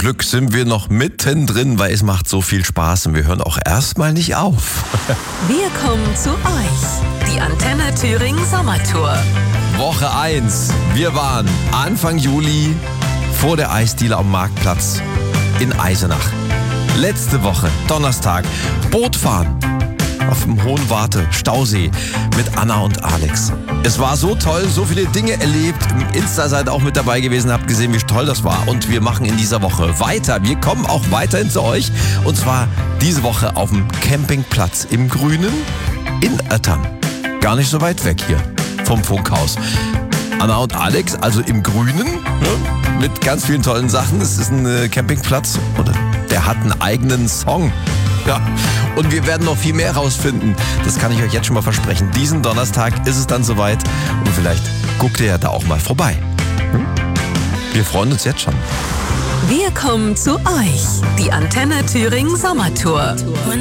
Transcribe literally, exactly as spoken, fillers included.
Glück sind wir noch mittendrin, weil es macht so viel Spaß und wir hören auch erstmal nicht auf. Wir kommen zu euch. Die Antenne Thüringen Sommertour. Woche eins. Wir waren Anfang Juli vor der Eisdiele am Marktplatz in Eisenach. Letzte Woche, Donnerstag, Bootfahren auf dem Hohen Warte, Stausee mit Anna und Alex. Es war so toll, so viele Dinge erlebt. Im Insta seid auch mit dabei gewesen, habt gesehen, wie toll das war. Und wir machen in dieser Woche weiter. Wir kommen auch weiterhin zu euch. Und zwar diese Woche auf dem Campingplatz im Grünen in Öttern. Gar nicht so weit weg hier vom Funkhaus. Anna und Alex, also im Grünen, ne, mit ganz vielen tollen Sachen. Es ist ein äh, Campingplatz und der hat einen eigenen Song. Ja, und wir werden noch viel mehr rausfinden. Das kann ich euch jetzt schon mal versprechen. Diesen Donnerstag ist es dann soweit und vielleicht guckt ihr ja da auch mal vorbei. Hm? Wir freuen uns jetzt schon. Wir kommen zu euch. Die Antenne Thüringen Sommertour.